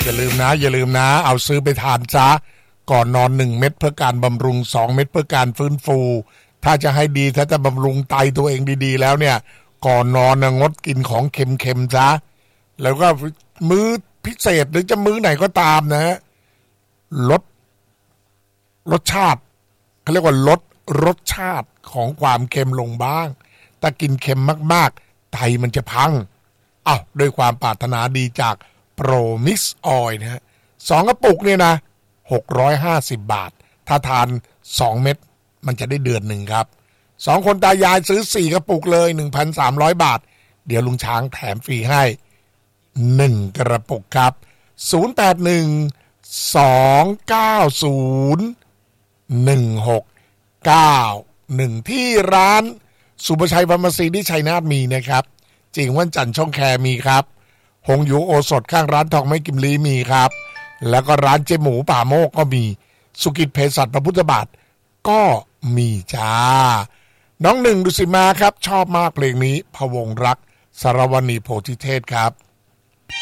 อย่าลืมนะเอาซื้อไปทานจ้าก่อนนอน1เม็ดเพื่อการบำรุง2เม็ดเพื่อการฟื้นฟูถ้าจะให้ดีถ้าจะบำรุงไตตัวเองดีๆแล้วเนี่ยก่อนนอนงดกินของเค็มๆจ้าแล้วก็มื้อพิเศษหรือจะมื้อไหนก็ตามนะลดรสชาติเขาเรียกว่าลดรสชาติของความเค็มลงบ้างถ้ากินเค็มมากๆไตมันจะพังด้วยความปรารถนาดีจากโปรมิกซ์ออยล์นะฮะ2กระปุกเนี่ยนะ650 บาทถ้าทาน2เม็ดมันจะได้เดือนหนึ่งครับ2คนตายายซื้อ4กระปุกเลย 1,300 บาทเดี๋ยวลุงช้างแถมฟรีให้1กระปุกครับ0812901691ที่ร้านสุภชัยฟาร์มาซีที่ชัยนาทมีนะครับจริงวันจันทร์ช่องแคมีครับหงหยูโอสถข้างร้านทองไม้กิมลีมีครับแล้วก็ร้านเจ๊หมูป่าโมกก็มีสุกิจเภสัชพระพุทธบาทก็มีจ้าน้องหนึ่งดุสิมาครับชอบมากเพลงนี้พวงรักสารวณีโพธิเทศครับ